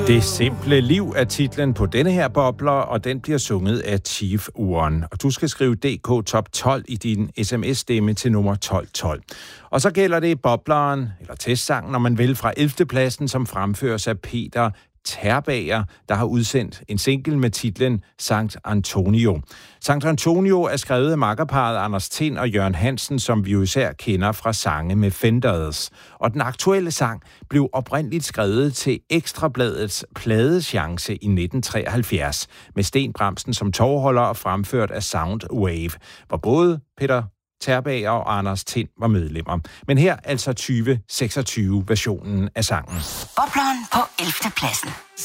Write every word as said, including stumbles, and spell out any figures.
Det simple liv er titlen på denne her bobler, og den bliver sunget af Chief One. Og du skal skrive D K Top tolv i din sms-stemme til nummer tolv tolv. Og så gælder det bobleren, eller testsangen, når man vil, fra ellevte pladsen, som fremføres af Peter Terbager, der har udsendt en single med titlen Sankt Antonio. Sankt Antonio er skrevet af makkerparret Anders Tind og Jørgen Hansen, som vi jo især kender fra sange med Fenders. Og den aktuelle sang blev oprindeligt skrevet til Ekstrabladets pladechance i nitten treoghalvfjerds, med Sten Bramsen som tovholder og fremført af Soundwave, hvor både Peter Terbager og Anders Tind var medlemmer. Men her altså tyve seksogtyve versionen af sangen. Bobleren på ellevte pladsen.